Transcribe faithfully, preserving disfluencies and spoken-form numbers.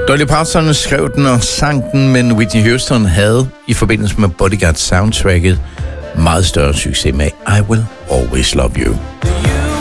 Dolly Parton skrev den og sang den, men Whitney Houston havde i forbindelse med Bodyguard soundtracket meget større succes med I Will Always Love You.